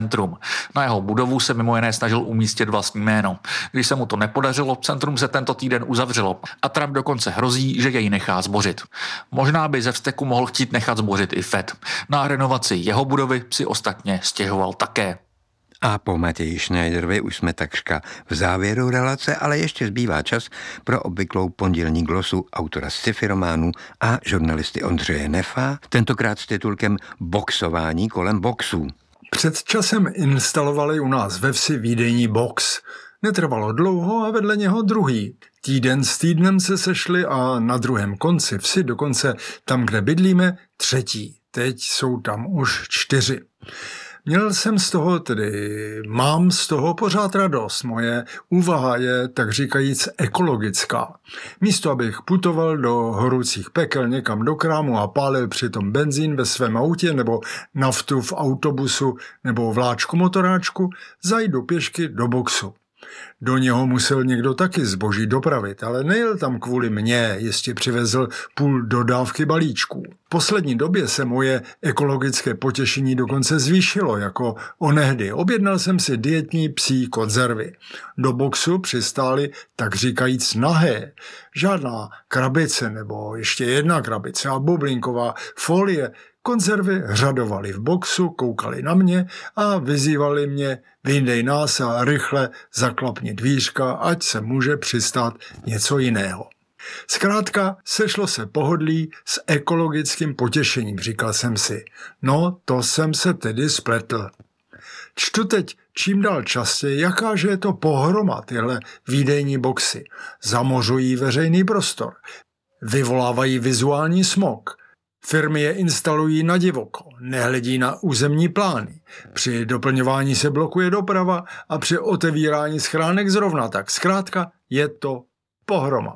centrum. Na jeho budovu se mimo jiné snažil umístit vlastní jméno. Když se mu to nepodařilo, centrum se tento týden uzavřelo a Trump dokonce hrozí, že jej nechá zbořit. Možná by ze vzteku mohl chtít nechat zbořit i Fed. Na renovaci jeho budovy si ostatně stěžoval také. A po Matěji Schneiderovi už jsme takřka v závěru relace, ale ještě zbývá čas pro obvyklou pondělní glosu autora sci-fi románů a žurnalisty Ondřeje Nefa, tentokrát s titulkem Boxování kolem boxů. Před časem instalovali u nás ve vsi výdejní box. Netrvalo dlouho a vedle něho druhý. Týden s týdnem se sešli a na druhém konci vsi, dokonce tam, kde bydlíme, třetí. Teď jsou tam už 4. Mám z toho pořád radost. Moje úvaha je, tak říkajíc, ekologická. Místo, abych putoval do horúcích pekel někam do krámu a pálil přitom benzín ve svém autě nebo naftu v autobusu nebo vláčku motoráčku, zajdu pěšky do boxu. Do něho musel někdo taky zboží dopravit, ale nejel tam kvůli mně, jistě přivezl půl dodávky balíčků. V poslední době se moje ekologické potěšení dokonce zvýšilo, jako onehdy. Objednal jsem si dietní psí konzervy. Do boxu přistály, tak říkajíc, nahé. Žádná krabice nebo ještě jedna krabice a bublinková folie. Konzervy řadovali v boxu, koukali na mě a vyzývali mě, vyndej nás a rychle zaklapni dvířka, ať se může přistát něco jiného. Zkrátka sešlo se pohodlí s ekologickým potěšením, říkal jsem si. No, to jsem se tedy spletl. Čtu teď čím dál častěji, jakáže je to pohroma tyhle výdejní boxy. Zamořují veřejný prostor, vyvolávají vizuální smog. Firmy je instalují na divoko, nehledí na územní plány. Při doplňování se blokuje doprava a při otevírání schránek zrovna tak. Zkrátka je to pohroma.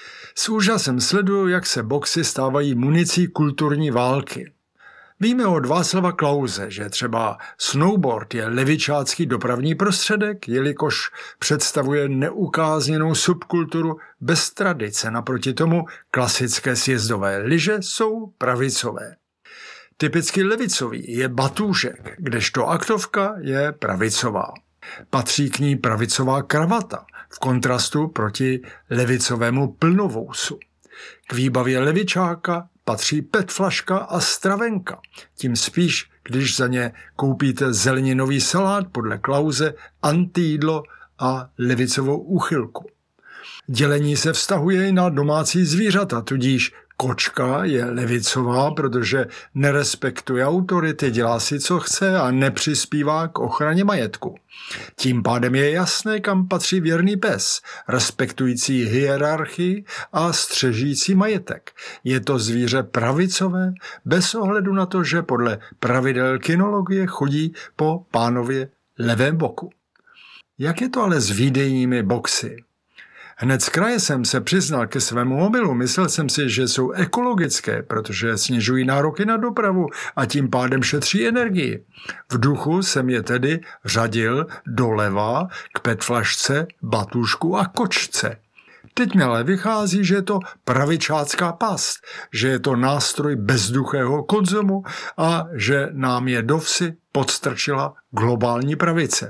S úžasem sleduju, jak se boxy stávají municí kulturní války. Víme od Václava Klause, že třeba snowboard je levičácký dopravní prostředek, jelikož představuje neukázněnou subkulturu bez tradice. Naproti tomu klasické sjezdové lyže jsou pravicové. Typicky levicový je batůžek, kdežto aktovka je pravicová. Patří k ní pravicová kravata, v kontrastu proti levicovému plnovousu. K výbavě levičáka patří petflaška a stravenka. Tím spíš, když za ně koupíte zeleninový salát podle Klause, antijídlo a levicovou úchylku. Dělení se vztahuje i na domácí zvířata, tudíž kočka je levicová, protože nerespektuje autority, dělá si, co chce a nepřispívá k ochraně majetku. Tím pádem je jasné, kam patří věrný pes, respektující hierarchii a střežící majetek. Je to zvíře pravicové, bez ohledu na to, že podle pravidel kinologie chodí po pánově levém boku. Jak je to ale s výdejními boxy? Hned z kraje jsem se přiznal ke svému mobilu. Myslel jsem si, že jsou ekologické, protože snižují nároky na dopravu a tím pádem šetří energii. V duchu jsem je tedy řadil doleva k petflašce, batůžku a kočce. Teď mi ale vychází, že je to pravičácká past, že je to nástroj bezduchého konzumu a že nám je do vsi podstrčila globální pravice.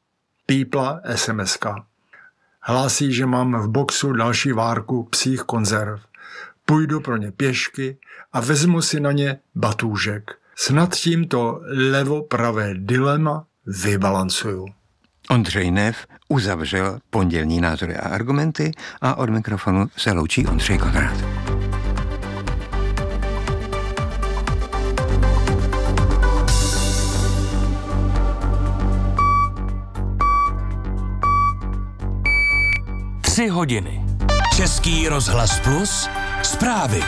Pípla SMS-ka. Hlásí, že mám v boxu další várku psích konzerv. Půjdu pro ně pěšky a vezmu si na ně batůžek. Snad tímto levo-pravé dilema vybalancuju. Ondřej Nef uzavřel pondělní názory a argumenty a od mikrofonu se loučí Ondřej Konrád. Hodiny. Český rozhlas Plus, zprávy.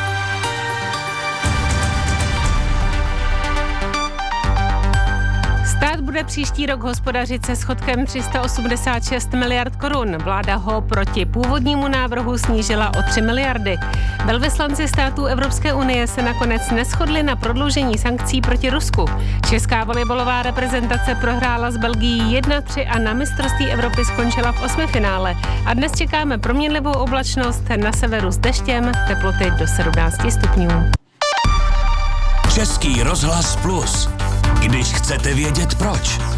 Stát bude příští rok hospodařit se schodkem 386 miliard korun. Vláda ho proti původnímu návrhu snížila o 3 miliardy. Velvyslanci států Evropské unie se nakonec neshodli na prodloužení sankcí proti Rusku. Česká volejbalová reprezentace prohrála s Belgií 1-3 a na mistrovství Evropy skončila v 8. finále. A dnes čekáme proměnlivou oblačnost, na severu s deštěm, teploty do 17 stupňů. Český rozhlas Plus. Když chcete vědět proč.